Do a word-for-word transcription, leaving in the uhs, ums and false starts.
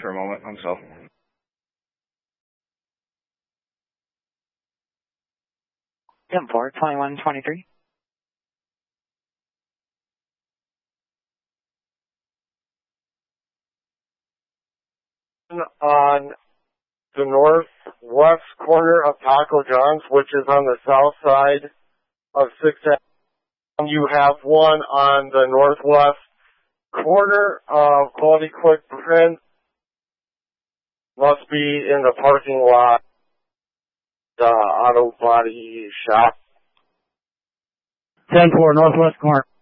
for a moment on cell. ten four, twenty-one twenty-three. On the northwest corner of Taco John's, which is on the south side of sixth Avenue. You have one on the northwest corner of Quality Quick Print. Must be in the parking lot, the auto body shop. ten four, northwest corner.